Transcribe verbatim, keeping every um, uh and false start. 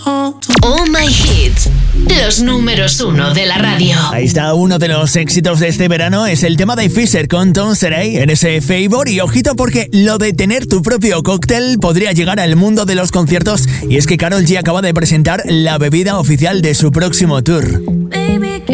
Oh My Hits, los números uno de la radio. Ahí está uno de los éxitos de este verano, es el tema de Fisher con Tom Serey en ese Favor. Y ojito porque lo de tener tu propio cóctel podría llegar al mundo de los conciertos, y es que Karol G acaba de presentar la bebida oficial de su próximo tour.